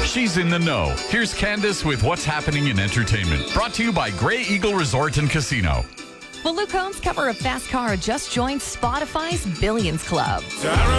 She's in the know. Here's Candace with what's happening in entertainment. Brought to you by Grey Eagle Resort and Casino. Well, Luke Combs' cover of Fast Car just joined Spotify's Billions Club.